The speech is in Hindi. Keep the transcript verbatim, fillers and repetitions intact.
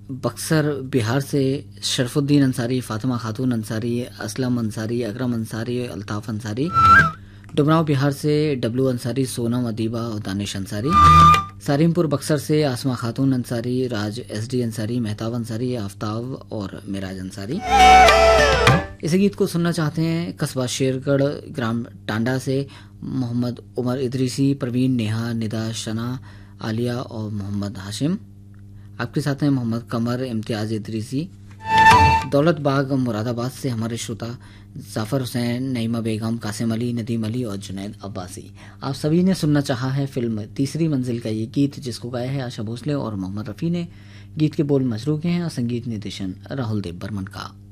बक्सर बिहार से शरफुद्दीन अंसारी, फातिमा खातून अंसारी, असलम अंसारी, अकरम अंसारी, अल्ताफ अंसारी। डुमराव बिहार से डब्लू अंसारी, सोनम अदीबा और दानिश अंसारी। सारिमपुर बक्सर से आसमा खातून अंसारी, राज एसडी अंसारी, मेहताब अंसारी, आफ्ताब और मिराज अंसारी। इस गीत को सुनना चाहते हैं कस्बा शेरगढ़ ग्राम टांडा से मोहम्मद उमर इदरीसी, प्रवीण, नेहा, निदा, शना, आलिया और मोहम्मद हाशिम। आपके साथ हैं मोहम्मद कमर, इम्तियाज इदरीसी। दौलत बाग मुरादाबाद से हमारे श्रोता जाफर हुसैन, नईमा बेगम, कासिम अली, नदीम अली और जुनैद अब्बासी। आप सभी ने सुनना चाहा है फिल्म तीसरी मंजिल का ये गीत, जिसको गाया है आशा भोसले और मोहम्मद रफ़ी ने। गीत के बोल मजरू के हैं और संगीत निर्देशन राहुल देव बर्मन का।